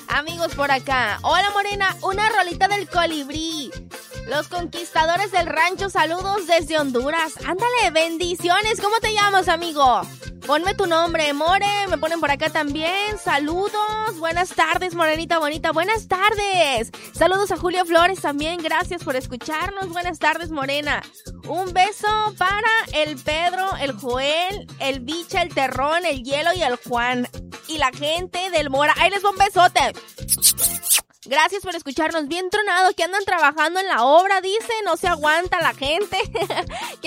Amigos por acá. Hola, Morena, una rolita del Colibrí. Los conquistadores del rancho, saludos desde Honduras. Ándale, bendiciones. ¿Cómo te llamas, amigo? Ponme tu nombre, More. Me ponen por acá también. Saludos. Buenas tardes, Morenita bonita. Buenas tardes. Saludos a Julio Flores también. Gracias por escucharnos. Buenas tardes, Morena. Un beso para el Pedro, el Joel, el Bicha, el Terrón, el Hielo y el Juan. Y la gente del Mora. Ahí les va un besote. Gracias por escucharnos. Bien tronado, que andan trabajando en la obra, dice. No se aguanta la gente. Que